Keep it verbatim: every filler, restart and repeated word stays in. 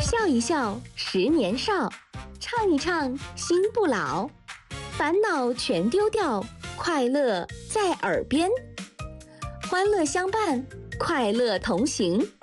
笑一笑，十年少；唱一唱，心不老。烦恼全丢掉，快乐在耳边。欢乐相伴，快乐同行。